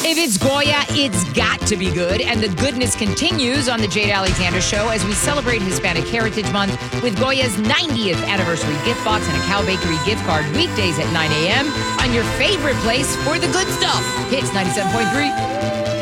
If it's Goya, it's got to be good. And the goodness continues on the Jade Alexander Show as we celebrate Hispanic Heritage Month with Goya's 90th anniversary gift box and a Cow Bakery gift card weekdays at 9 a.m. on your favorite place for the good stuff. Hits 97.3.